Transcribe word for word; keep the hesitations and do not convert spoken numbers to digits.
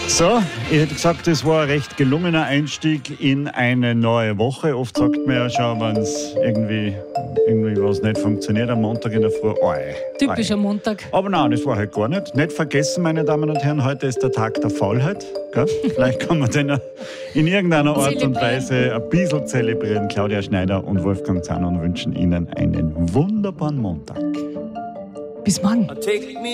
So, ich hätte gesagt, das war ein recht gelungener Einstieg in eine neue Woche. Oft sagt man ja schon, wenn es irgendwie, irgendwie was nicht funktioniert am Montag in der Früh, oi, Typischer oi. Montag. Aber nein, das war halt gar nicht. Nicht vergessen, meine Damen und Herren, heute ist der Tag der Faulheit. Gell? Vielleicht kann man den in irgendeiner Art und Weise ein bisschen zelebrieren. Claudia Schneider und Wolfgang Zahner wünschen Ihnen einen wunderbaren Montag. Bis morgen.